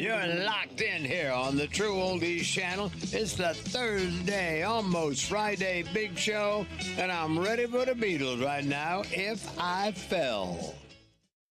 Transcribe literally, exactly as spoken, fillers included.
You're locked in here on the True Oldies channel. It's the Thursday, almost Friday big show, and I'm ready for the Beatles right now, If I Fell.